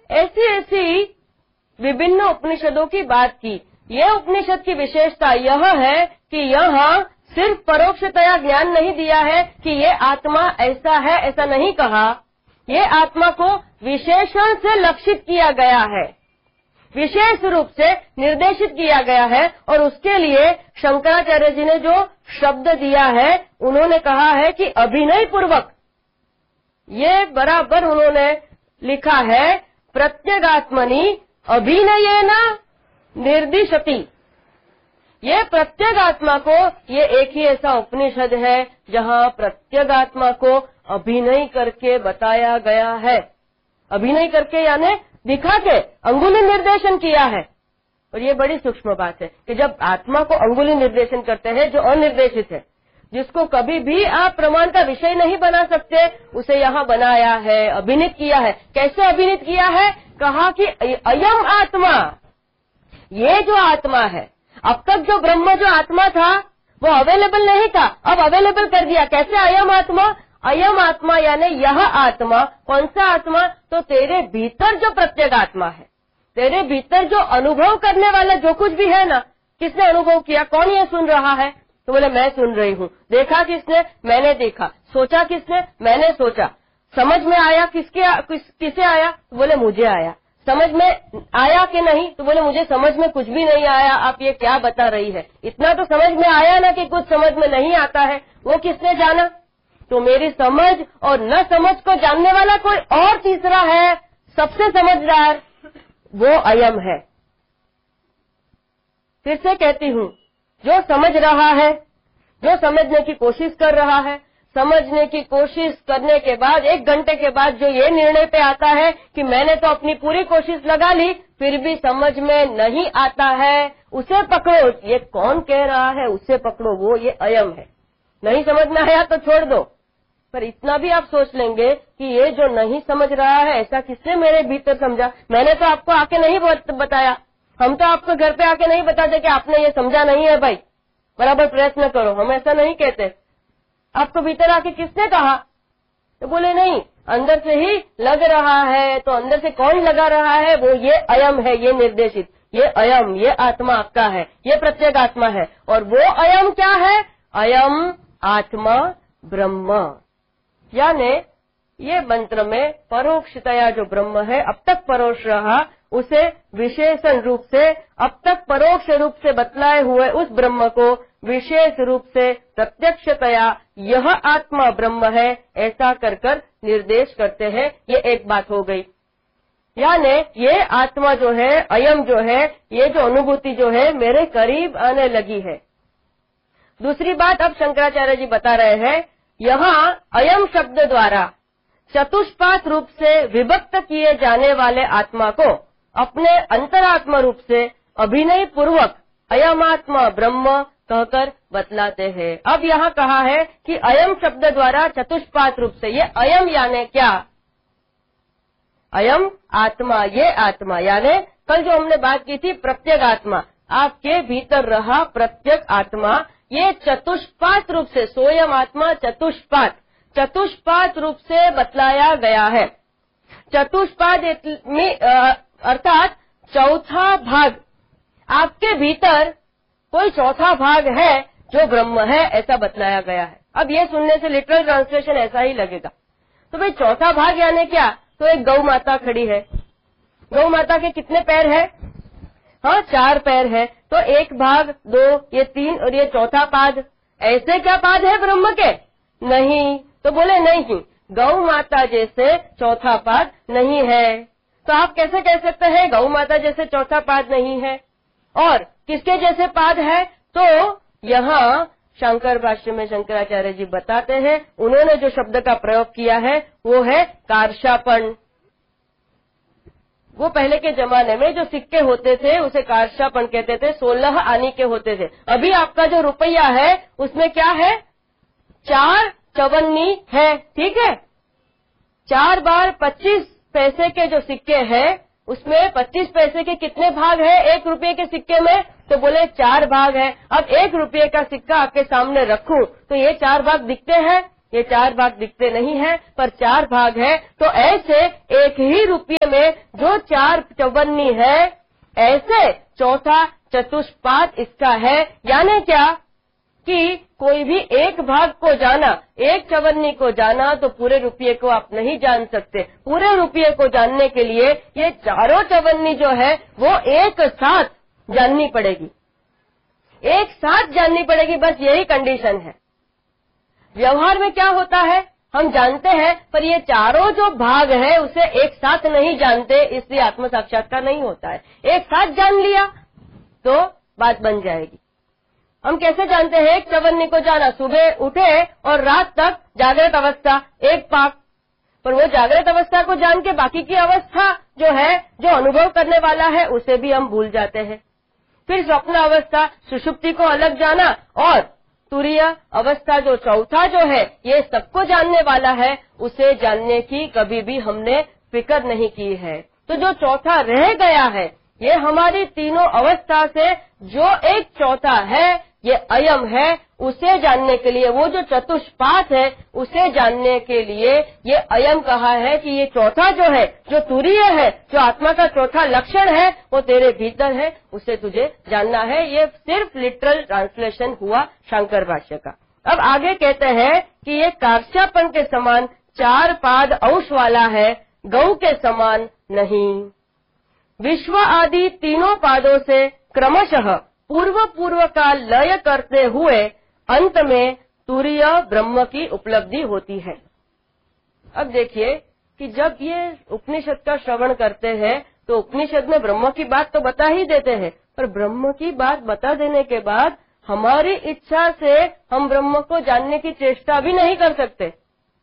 ऐसी ऐसी विभिन्न उपनिषदों की बात की। यह उपनिषद की विशेषता यह है कि यहाँ सिर्फ परोक्षतया ज्ञान नहीं दिया है कि ये आत्मा ऐसा है, ऐसा नहीं कहा। ये आत्मा को विशेषण से लक्षित किया गया है, विशेष रूप से निर्देशित किया गया है। और उसके लिए शंकराचार्य जी ने जो शब्द दिया है, उन्होंने कहा है कि अभिनय पूर्वक, ये बराबर उन्होंने लिखा है, प्रत्यगात्मनि अभिनयेन निर्दिशति। ये प्रत्यगात्मा को, ये एक ही ऐसा उपनिषद है जहाँ प्रत्यगात्मा को अभिनय करके बताया गया है। अभिनय करके यानी दिखा के अंगुली निर्देशन किया है। और ये बड़ी सूक्ष्म बात है कि जब आत्मा को अंगुली निर्देशन करते हैं जो अनिर्देशित है, जिसको कभी भी आप प्रमाण का विषय नहीं बना सकते, उसे यहाँ बनाया है, अभिनीत किया है। कैसे अभिनीत किया है? कहा कि अयम आत्मा, ये जो आत्मा है, अब तक जो ब्रह्म जो आत्मा था वो अवेलेबल नहीं था, अब अवेलेबल कर दिया। कैसे? अयम आत्मा, अयम आत्मा यानी यह आत्मा। कौन सा आत्मा? तो तेरे भीतर जो प्रत्येक आत्मा है, तेरे भीतर जो अनुभव करने वाला जो कुछ भी है ना, किसने अनुभव किया? कौन ये सुन रहा है? तो बोले मैं सुन रही हूँ। देखा किसने? मैंने देखा। सोचा किसने? मैंने सोचा। समझ में आया किसे आया? तो बोले मुझे आया। समझ में आया कि नहीं? तो बोले मुझे समझ में कुछ भी नहीं आया, आप ये क्या बता रही है? इतना तो समझ में आया ना कि कुछ समझ में नहीं आता है। वो किसने जाना? तो मेरी समझ और न समझ को जानने वाला कोई और तीसरा है, सबसे समझदार, वो अयम है। फिर से कहती हूँ, जो समझ रहा है, जो समझने की कोशिश कर रहा है, समझने की कोशिश करने के बाद 1 घंटे के बाद जो ये निर्णय पे आता है कि मैंने तो अपनी पूरी कोशिश लगा ली, फिर भी समझ में नहीं आता है, उसे पकड़ो। ये कौन कह रहा है? उसे पकड़ो, वो ये अयम है। नहीं समझ में आया तो छोड़ दो। पर इतना भी आप सोच लेंगे कि ये जो नहीं समझ रहा है, ऐसा किसने मेरे भीतर समझा? मैंने तो आपको आके नहीं बताया, हम तो आपको घर पे आके नहीं बताते कि आपने ये समझा नहीं है भाई, बराबर प्रयत्न करो। हम ऐसा नहीं कहते। आपको भीतर आके किसने कहा? तो बोले नहीं, अंदर से ही लग रहा है। तो अंदर से कौन लगा रहा है? वो ये अयम है, ये निर्देशित, ये अयम, ये आत्मा आपका है, ये प्रत्येक आत्मा है। और वो अयम क्या है? अयम आत्मा ब्रह्म। यानी ये मंत्र में परोक्षतया जो ब्रह्म है, अब तक परोक्ष रहा, उसे विशेषण रूप से, अब तक परोक्ष रूप से बतलाए हुए उस ब्रह्म को विशेष रूप से प्रत्यक्षतया यह आत्मा ब्रह्म है, ऐसा कर कर निर्देश करते हैं। ये एक बात हो गई। यानी ये आत्मा जो है, अयम जो है, ये जो अनुभूति जो है मेरे करीब आने लगी है। दूसरी बात अब शंकराचार्य जी बता रहे हैं, यहाँ अयम शब्द द्वारा चतुष्पाद रूप से विभक्त किए जाने वाले आत्मा को अपने अंतरात्मा रूप से अभिनय पूर्वक अयमात्मा ब्रह्म कहकर बतलाते हैं। अब यहाँ कहा है कि अयम शब्द द्वारा चतुष्पाद रूप से, ये अयम यानी क्या? अयम आत्मा, ये आत्मा यानी कल जो हमने बात की थी प्रत्येक आत्मा, आपके भीतर रहा प्रत्येक आत्मा, ये चतुष्पाद रूप से, सोयम आत्मा चतुष्पाद, चतुष्पाद रूप से बतलाया गया है। चतुष्पाद अर्थात चौथा भाग, आपके भीतर कोई चौथा भाग है जो ब्रह्म है, ऐसा बतलाया गया है। अब ये सुनने से लिटरल ट्रांसलेशन ऐसा ही लगेगा। तो भाई चौथा भाग यानी क्या? तो एक गौ माता खड़ी है, गौ माता के कितने पैर है? हाँ, 4 पैर है। तो 1 भाग, 2, ये 3 और ये चौथा पाद, ऐसे क्या पाद है ब्रह्म के? नहीं। तो बोले नहीं, गौ माता जैसे चौथा पाद नहीं है। तो आप कैसे कह सकते हैं गौ माता जैसे चौथा पाद नहीं है? और किसके जैसे पाद है? तो यहाँ शंकर भाष्य में शंकराचार्य जी बताते हैं, उन्होंने जो शब्द का प्रयोग किया है वो है कार्षापण। वो पहले के जमाने में जो सिक्के होते थे उसे कार्षापण कहते थे, 16 आने के होते थे। अभी आपका जो रुपया है उसमें क्या है? 4 चवन्नी है, ठीक है। 4 बार 25 पैसे के जो सिक्के हैं उसमें 25 पैसे के कितने भाग है 1 रुपये के सिक्के में? तो बोले 4 भाग है। अब 1 रुपये का सिक्का आपके सामने रखूं तो ये 4 भाग दिखते हैं? ये 4 भाग दिखते नहीं है, पर 4 भाग है। तो ऐसे एक ही रुपये में जो 4 चवन्नी है, ऐसे चौथा चतुष्पाद इसका है। यानी क्या कि कोई भी एक भाग को जाना, एक चवन्नी को जाना, तो पूरे रुपये को आप नहीं जान सकते। पूरे रुपये को जानने के लिए ये चारों चवन्नी जो है वो एक साथ जाननी पड़ेगी, एक साथ जाननी पड़ेगी, बस यही कंडीशन है। व्यवहार में क्या होता है हम जानते हैं, पर ये चारों जो भाग है उसे एक साथ नहीं जानते, इसलिए आत्म साक्षात्कार नहीं होता है। एक साथ जान लिया तो बात बन जाएगी। हम कैसे जानते हैं? एक चवन्नी को जाना, सुबह उठे और रात तक जागृत अवस्था एक पाक, पर वो जागृत अवस्था को जान के बाकी की अवस्था जो है, जो अनुभव करने वाला है, उसे भी हम भूल जाते हैं। फिर स्वप्न अवस्था, सुषुप्ति को अलग जाना, और तुरीय अवस्था जो चौथा जो है, ये सबको जानने वाला है, उसे जानने की कभी भी हमने फिक्र नहीं की है। तो जो चौथा रह गया है, ये हमारी तीनों अवस्था से जो एक चौथा है, ये अयम है, उसे जानने के लिए, वो जो चतुष्पाद है उसे जानने के लिए ये अयम कहा है कि ये चौथा जो है, जो तुरीय है, जो आत्मा का चौथा लक्षण है, वो तेरे भीतर है, उसे तुझे जानना है। ये सिर्फ लिटरल ट्रांसलेशन हुआ शंकर भाष्य का। अब आगे कहते हैं कि ये काक्ष्यापन के समान 4 पाद अंश वाला है, गौ के समान नहीं। विश्व आदि तीनों पादों से क्रमशः पूर्व का लय करते हुए अंत में तुरीय ब्रह्म की उपलब्धि होती है। अब देखिए कि जब ये उपनिषद का श्रवण करते हैं तो उपनिषद में ब्रह्म की बात तो बता ही देते हैं, पर ब्रह्म की बात बता देने के बाद हमारी इच्छा से हम ब्रह्म को जानने की चेष्टा भी नहीं कर सकते।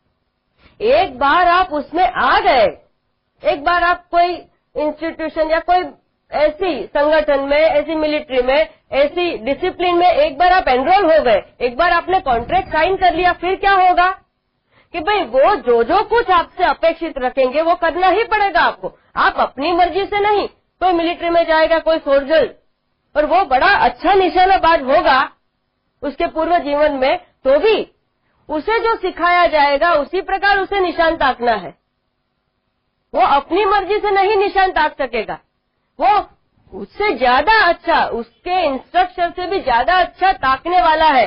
एक बार आप उसमें आ गए, एक बार आप कोई इंस्टीट्यूशन या कोई ऐसी संगठन में, ऐसी मिलिट्री में, ऐसी डिसिप्लिन में एक बार आप एनरोल हो गए, एक बार आपने कॉन्ट्रैक्ट साइन कर लिया, फिर क्या होगा कि भाई वो जो कुछ आपसे अपेक्षित रखेंगे वो करना ही पड़ेगा आपको। आप अपनी मर्जी से नहीं, कोई मिलिट्री में जाएगा, कोई सोल्जर, और वो बड़ा अच्छा निशानाबाज होगा उसके पूर्व जीवन में, तो भी उसे जो सिखाया जाएगा उसी प्रकार उसे निशान ताकना है। वो अपनी मर्जी से नहीं निशान ताक सकेगा, वो उससे ज्यादा अच्छा, उसके इंस्ट्रक्शन से भी ज्यादा अच्छा ताकने वाला है,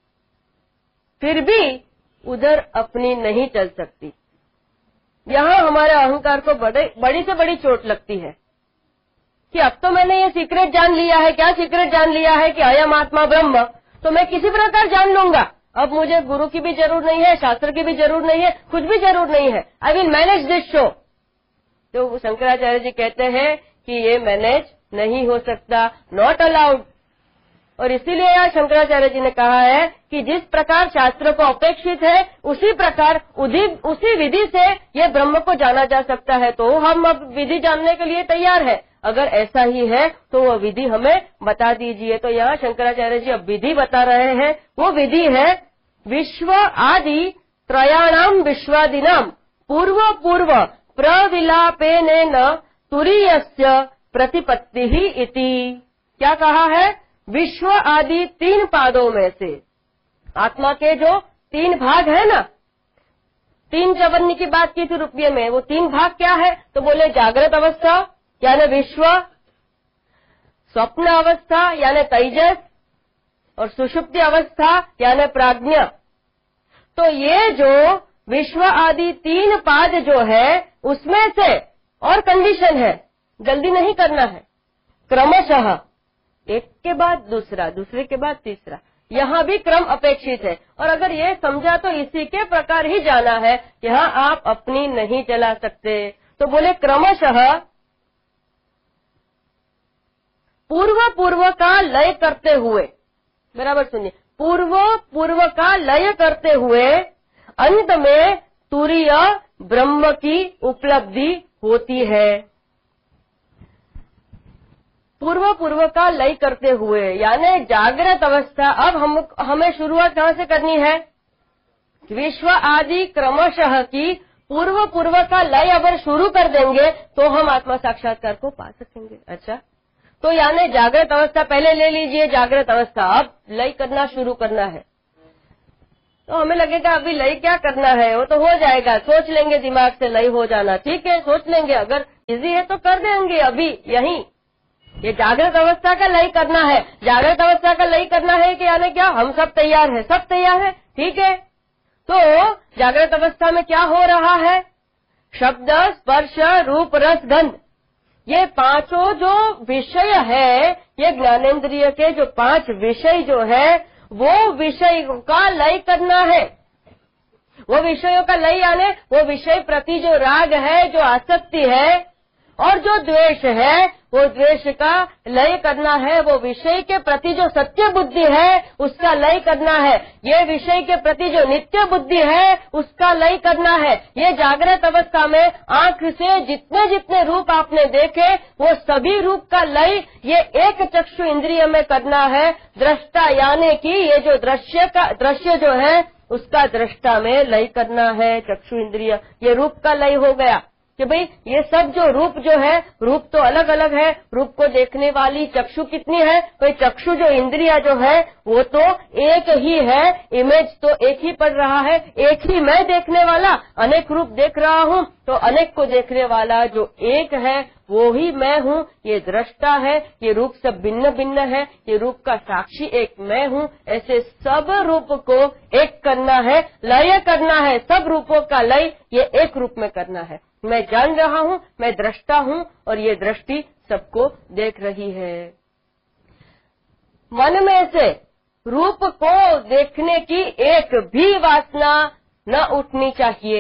फिर भी उधर अपनी नहीं चल सकती। यहाँ हमारे अहंकार को बड़ी से बड़ी चोट लगती है कि अब तो मैंने ये सीक्रेट जान लिया है। क्या सीक्रेट जान लिया है? कि अयम आत्मा ब्रह्म, तो मैं किसी प्रकार जान लूंगा। अब मुझे गुरु की भी जरूर नहीं है, शास्त्र की भी जरूर नहीं है, कुछ भी जरूर नहीं है। I will manage this show. तो शंकराचार्य जी कहते हैं कि ये मैनेज नहीं हो सकता, नॉट अलाउड। और इसीलिए यहाँ शंकराचार्य जी ने कहा है कि जिस प्रकार शास्त्र को अपेक्षित है उसी प्रकार उसी विधि से ये ब्रह्म को जाना जा सकता है। तो हम अब विधि जानने के लिए तैयार है। अगर ऐसा ही है तो वो विधि हमें बता दीजिए। तो यहाँ शंकराचार्य जी अब विधि बता रहे हैं। वो विधि है विश्व आदि त्रयाणाम विश्वादिनाम पूर्व प्रविलापेन तुरीयस्य प्रतिपत्ति इति। क्या कहा है? विश्व आदि 3 पादों में से आत्मा के जो 3 भाग है ना, 3 चवन्नी की बात की थी रुपये में, वो 3 भाग क्या है? तो बोले जागृत अवस्था यानी विश्व, स्वप्न अवस्था यानी तेजस, और सुषुप्ति अवस्था यानी प्राज्ञ। तो ये जो विश्व आदि 3 पाद जो है उसमें से, और कंडीशन है, जल्दी नहीं करना है, क्रमशः एक के बाद दूसरा, दूसरे के बाद तीसरा, यहाँ भी क्रम अपेक्षित है। और अगर ये समझा तो इसी के प्रकार ही जाना है, यहाँ आप अपनी नहीं चला सकते। तो बोले क्रमशः पूर्व का लय करते हुए, बराबर सुनिए, पूर्व का लय करते हुए अंत में तुरीय ब्रह्म की उपलब्धि होती है। पूर्व का लय करते हुए यानी जागृत अवस्था। अब हमें शुरुआत कहाँ से करनी है? विश्व आदि क्रमशः की पूर्व का लय अगर शुरू कर देंगे तो हम आत्मा साक्षात्कार को पा सकेंगे। अच्छा, तो यानी जागृत अवस्था पहले ले लीजिए, जागृत अवस्था, अब लय करना शुरू करना है। तो हमें लगेगा अभी लय क्या करना है, वो तो हो जाएगा, सोच लेंगे दिमाग से लय हो जाना, ठीक है सोच लेंगे, अगर इजी है तो कर देंगे अभी यहीं। ये जागृत अवस्था का लय करना है, जागृत अवस्था का लय करना है कि यानी क्या, हम सब तैयार है, सब तैयार है, ठीक है। तो जागृत अवस्था में क्या हो रहा है, शब्द स्पर्श रूप रस गंध, ये पांचों जो विषय है, ये ज्ञानेंद्रिय के जो 5 विषय जो है, वो विषय का लय करना है। वो विषयों का लय यानी वो विषय प्रति जो राग है, जो आसक्ति है और जो द्वेष है, वो द्वेष का लय करना है। वो विषय के प्रति जो सत्य बुद्धि है उसका लय करना है। ये विषय के प्रति जो नित्य बुद्धि है उसका लय करना है। ये जागृत अवस्था में आंख से जितने जितने रूप आपने देखे वो सभी रूप का लय ये एक चक्षु इंद्रिय में करना है। दृष्टा यानी कि ये जो दृश्य जो है उसका दृष्टा में लय करना है। चक्षु इंद्रिय ये रूप का लय हो गया कि भाई ये सब जो रूप जो है, रूप तो अलग अलग है, रूप को देखने वाली चक्षु कितनी है, भाई चक्षु जो इंद्रिया जो है वो तो एक ही है, इमेज तो एक ही पड़ रहा है, एक ही मैं देखने वाला, अनेक रूप देख रहा हूँ तो अनेक को देखने वाला जो एक है वो ही मैं हूँ। ये दृष्टा है, ये रूप सब भिन्न भिन्न है, ये रूप का साक्षी एक मैं हूँ। ऐसे सब रूप को एक करना है, लय करना है, सब रूपों का लय ये एक रूप में करना है। मैं जान रहा हूँ, मैं दृष्टा हूँ और ये दृष्टि सबको देख रही है। मन में से रूप को देखने की एक भी वासना न उठनी चाहिए।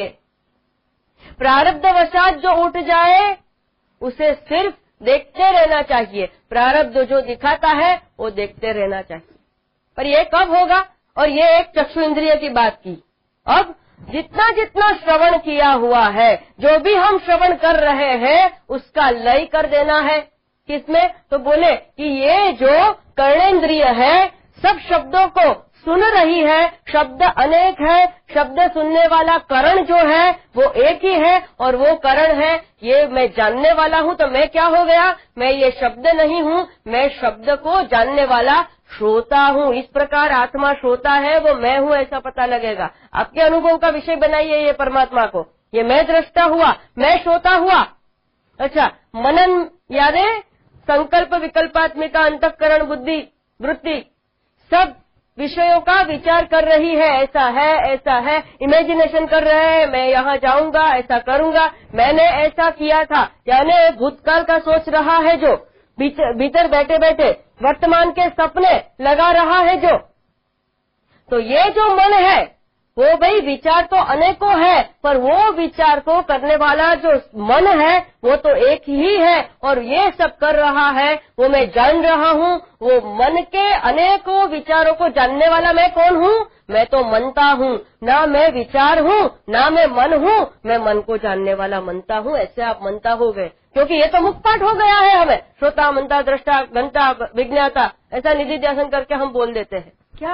प्रारब्धवशात जो उठ जाए उसे सिर्फ देखते रहना चाहिए। प्रारब्ध जो दिखाता है वो देखते रहना चाहिए। पर ये कब होगा? और ये एक चक्षु इंद्रिय की बात की। अब जितना जितना श्रवण किया हुआ है, जो भी हम श्रवण कर रहे हैं उसका लय कर देना है। किसमें? तो बोले कि ये जो कर्णेंद्रिय है सब शब्दों को सुन रही है, शब्द अनेक है, शब्द सुनने वाला करण जो है वो एक ही है और वो करण है ये मैं जानने वाला हूँ। तो मैं क्या हो गया? मैं ये शब्द नहीं हूँ, मैं शब्द को जानने वाला श्रोता हूँ। इस प्रकार आत्मा श्रोता है, वो मैं हूँ ऐसा पता लगेगा। आपके अनुभव का विषय बनाइए ये परमात्मा को। ये मैं दृष्टा हुआ, मैं श्रोता हुआ। अच्छा, मनन यानी संकल्प विकल्पात्मिका अंतःकरण बुद्धि वृत्ति सब विषयों का विचार कर रही है, ऐसा है, इमेजिनेशन कर रहे हैं, मैं यहाँ जाऊंगा, ऐसा करूंगा, मैंने ऐसा किया था, यानी भूतकाल का सोच रहा है जो भीतर बैठे बैठे वर्तमान के सपने लगा रहा है जो। तो ये जो मन है वो भाई विचार तो अनेकों है, पर वो विचार को करने वाला जो मन है वो तो एक ही है और ये सब कर रहा है वो मैं जान रहा हूँ। वो मन के अनेकों विचारों को जानने वाला मैं कौन हूँ? मैं तो मनता हूँ, ना मैं विचार हूँ ना मैं मन हूँ, मैं मन को जानने वाला मनता हूँ। ऐसे आप मनता हो गए, क्योंकि ये तो मुक्त पाठ हो गया है हमें। श्रोता, मनता, दृष्टा, गंता, विज्ञाता, ऐसा निधि ध्यान करके हम बोल देते हैं क्या?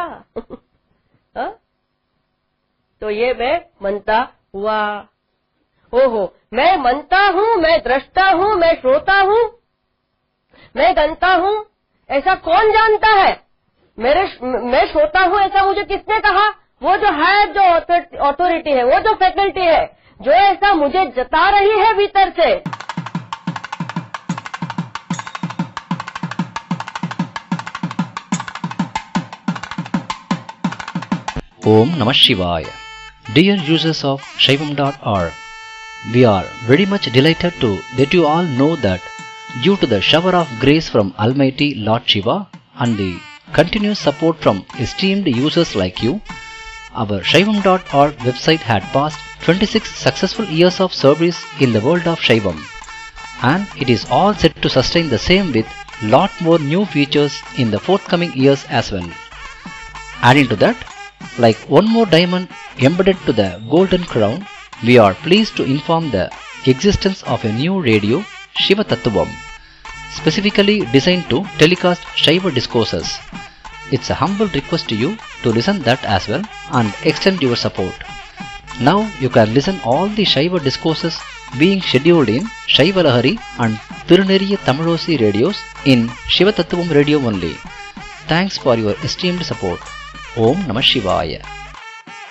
हा? तो ये मैं मनता हुआ। ओहो, मैं मनता हूँ, मैं दृष्टा हूँ, मैं श्रोता हूँ, मैं गंता हूँ, ऐसा कौन जानता है? मैं श्रोता हूँ ऐसा मुझे किसने कहा? वो जो है, जो अथॉरिटी है, वो जो फैकल्टी है, जो ऐसा मुझे जता रही है भीतर से। Om Namah Shivaya. Dear users of Shaivam.org, we are very much delighted to let you all know that due to the shower of grace from Almighty Lord Shiva and the continuous support from esteemed users like you, our Shaivam.org website had passed 26 successful years of service in the world of Shaivam, and it is all set to sustain the same with lot more new features in the forthcoming years as well. Adding to that, like one more diamond embedded to the golden crown, we are pleased to inform the existence of a new radio, Shiva Tattvam, specifically designed to telecast Shaiva discourses. It's a humble request to you to listen that as well and extend your support. Now you can listen all the Shaiva discourses being scheduled in Shaiva Lahari and Tiruneriya Tamilosi radios in Shiva Tattvam radio only. Thanks for your esteemed support. Om Namah Shivaya.